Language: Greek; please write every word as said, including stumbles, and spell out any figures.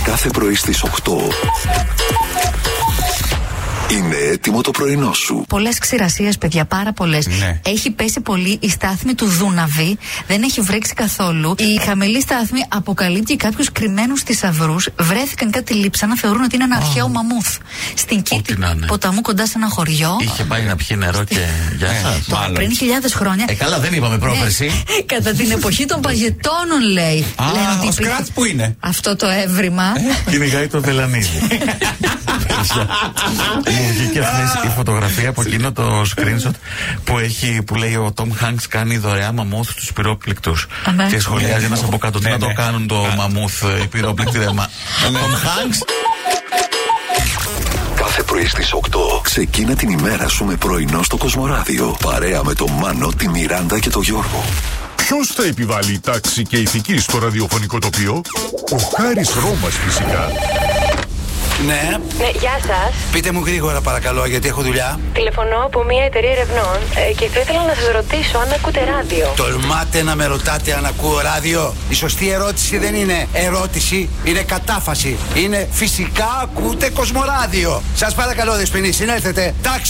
Κάθε πρωί στις οκτώ. Είναι έτοιμο το πρωινό σου. Πολλές ξηρασίες, παιδιά, πάρα πολλές. Ναι. Έχει πέσει πολύ η στάθμη του Δούναβη, δεν έχει βρέξει καθόλου. Η χαμηλή στάθμη αποκαλύπτει κάποιους κρυμμένους θησαυρούς. Βρέθηκαν κάτι λείψανα, θεωρούν ότι είναι ένα oh. αρχαίο μαμούθ. Στην κήτη ποταμού κοντά σε ένα χωριό. Είχε πάει να πιει νερό και γεια σας. Πριν χιλιάδες χρόνια. Ε, καλά, δεν είπαμε πρόπερση. Ναι. Κατά την εποχή των παγετώνων, λέει. Α, ο Σκράτς που είναι. Αυτό το έβριμα. Κυνηγάει το Βελανίδι. Μου βγήκε αυτή η φωτογραφία από εκείνο το screenshot που, έχει, που λέει ο Τόμ Χάνκς κάνει δωρεά μαμούθ στους πυρόπληκτους. Και σχολιάζει ένας από κάτω. Τι να το κάνουν το μαμούθ οι πυρόπληκτοι. Τόμ Χάνκς. Κάθε πρωί στις οκτώ ξεκίνα την ημέρα σου με πρωινό στο Κοσμοράδιο. Παρέα με τον Μάνο, τη Μιράντα και τον Γιώργο. Ποιος θα επιβάλλει τάξη και ηθική στο ραδιοφωνικό τοπίο? Ο Χάρης Ρώμας, φυσικά. Ναι. Ναι, γεια σας. Πείτε μου γρήγορα παρακαλώ, γιατί έχω δουλειά. Τηλεφωνώ από μια εταιρεία ερευνών ε, και θα ήθελα να σας ρωτήσω αν ακούτε ράδιο. Τολμάτε να με ρωτάτε αν ακούω ράδιο? Η σωστή ερώτηση δεν είναι ερώτηση, είναι κατάφαση. Είναι φυσικά ακούτε Κοσμοράδιο. Σας παρακαλώ, Δεσποινή, συνέλθετε. Τάξη.